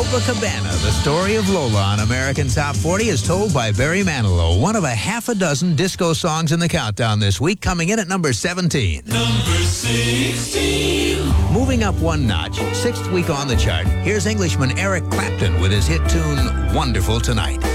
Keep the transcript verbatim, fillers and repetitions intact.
Copacabana, the story of Lola on American Top forty is told by Barry Manilow, one of a half a dozen disco songs in the countdown this week, coming in at number seventeen. Number sixteen. Moving up one notch, sixth week on the chart, here's Englishman Eric Clapton with his hit tune, Wonderful Tonight.